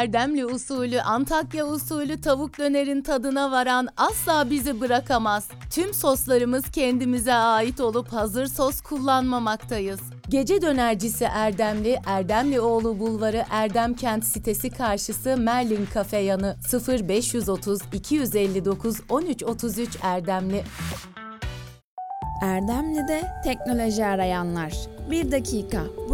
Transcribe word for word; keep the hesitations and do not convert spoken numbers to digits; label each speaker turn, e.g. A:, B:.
A: Erdemli usulü, Antakya usulü tavuk dönerin tadına varan asla bizi bırakamaz. Tüm soslarımız kendimize ait olup hazır sos kullanmamaktayız. Gece dönercisi Erdemli, Erdemlioğlu Bulvarı Erdemkent sitesi karşısı Merlin Kafe yanı sıfır beş yüz otuz iki yüz elli dokuz on üç otuz üç Erdemli.
B: Erdemli'de teknoloji arayanlar. Bir dakika.